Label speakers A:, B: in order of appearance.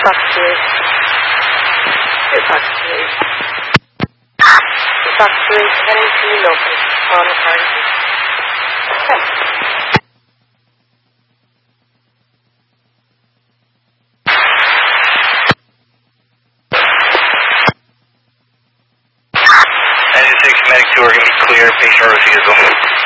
A: Fox 2. Here, Fox 2. Fox 2, heading to Milford on the party. Okay.
B: Medic 2 are going to be clear. Patient refusal.